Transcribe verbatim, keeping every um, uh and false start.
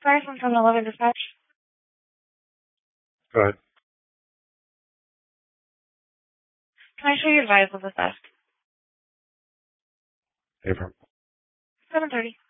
Sorry from seven eleven Dispatch. Go ahead. Can I show you advice of the theft? April. seven thirty.